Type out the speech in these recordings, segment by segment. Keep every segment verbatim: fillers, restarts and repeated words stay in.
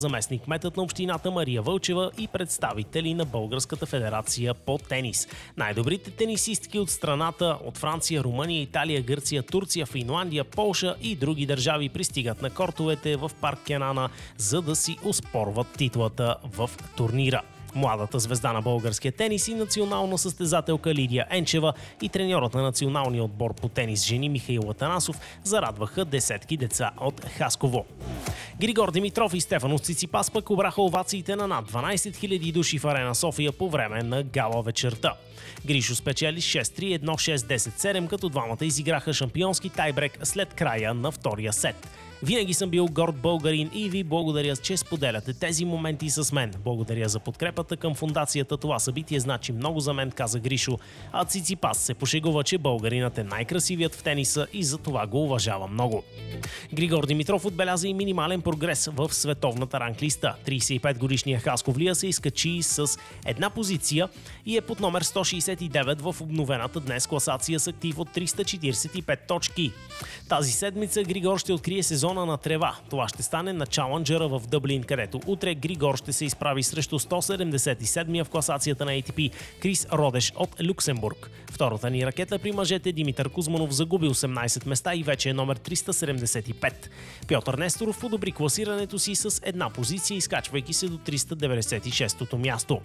заместник-кметът на общината Мария Вълчева и представители на Българската федерация по тенис. Най-добрите тенисистки от страната от Франция, Румъния, Италия, Гърция, Турция, Финландия, Полша и други държави пристигат на кортовете в парк Кенана, за да си оспорват титлата в турнира. Младата звезда на българския тенис и национална състезателка Лидия Енчева и треньорът на националния отбор по тенис жени Михаил Атанасов зарадваха десетки деца от Хасково. Григор Димитров и Стефанос Циципас пък обраха овациите на над дванайсет хиляди души в Арена София по време на гала вечерта. Гришо спечели шест три, едно шест, десет седем, като двамата изиграха шампионски тайбрек след края на втория сет. Винаги съм бил горд българин и ви благодаря, че споделяте тези моменти с мен. Благодаря за подкрепата към фондацията. Това събитие значи много за мен, каза Гришо. А Циципас се пошегува, че българинът е най-красивият в тениса и за това го уважава много. Григор Димитров отбеляза и минимален прогрес в световната ранглиста. трийсет и пет годишният хасковлия се изкачи с една позиция и е под номер сто шейсет и девет в обновената днес класация с актив от триста четирийсет и пет точки. Тази седмица Григор ще открие сезона на трева. Това ще стане на чаленджера в Дъблин, където утре Григор ще се изправи срещу сто седемдесет и седмия в класацията на Ей Ти Пи Крис Родеш от Люксембург. Втората ни ракета при мъжете Димитър Кузманов загуби осемнайсет места и вече е номер триста седемдесет и пет. Пьотър Несторов подобри класирането си с една позиция, изкачвайки се до триста деветдесет и шесто място.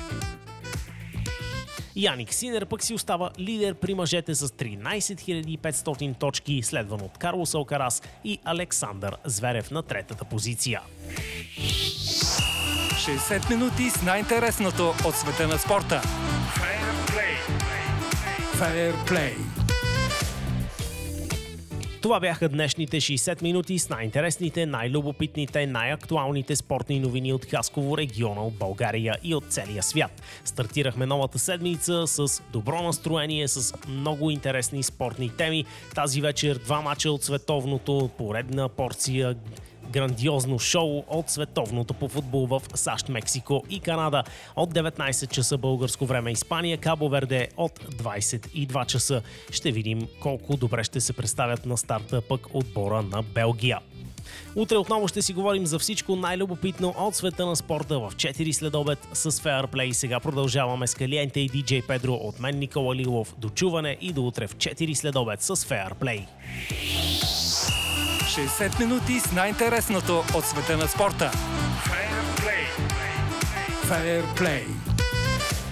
Яник Синер пък си остава лидер при мъжете с тринайсет хиляди и петстотин точки, следван от Карлос Алкарас и Александър Зверев на третата позиция. шейсет минути с най-интересното от света на спорта. Fair play. Fair play. Това бяха днешните шейсет минути с най-интересните, най-любопитните, най-актуалните спортни новини от Хасково, региона, от България и от целия свят. Стартирахме новата седмица с добро настроение, с много интересни спортни теми. Тази вечер два мача от световното, поредна порция грандиозно шоу от световното по футбол в САЩ, Мексико и Канада. От деветнайсет часа българско време Испания, Кабо Верде от двайсет и два часа. Ще видим колко добре ще се представят на старта пък отбора на Белгия. Утре отново ще си говорим за всичко най-любопитно от света на спорта в четири следобед с Fair Play. Сега продължаваме с Калиенте и Диджей Педро, от мен Никола Лилов. До чуване и до утре в четири следобед с Fair Play. шейсет минути с най-интересното от света на спорта. Fair play. Fair play.